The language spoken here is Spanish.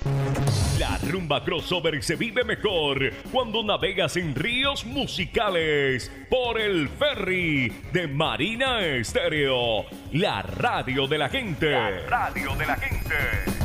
La rumba crossover se vive mejor cuando navegas en ríos musicales por el ferry de Marina Estéreo, la radio de la gente. La radio de la gente.